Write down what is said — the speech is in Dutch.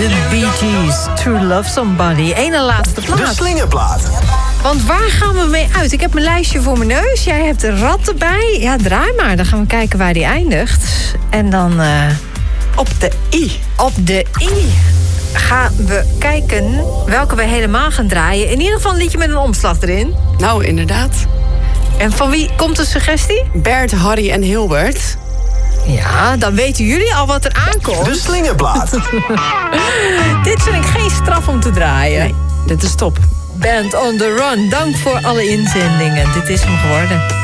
De Bee Gees, To Love Somebody. Ene laatste plaat. De slingerplaat. Want waar gaan we mee uit? Ik heb mijn lijstje voor mijn neus. Jij hebt de rat erbij. Ja, draai maar. Dan gaan we kijken waar die eindigt. En dan... Op de I. Op de I gaan we kijken welke we helemaal gaan draaien. In ieder geval een liedje met een omslag erin. Nou, inderdaad. En van wie komt de suggestie? Bert, Harry en Hilbert. Ja, dan weten jullie al wat er aankomt. De slingerplaat. Dit vind ik geen straf om te draaien. Nee, dit is top. Band on the Run, dank voor alle inzendingen. Dit is hem geworden.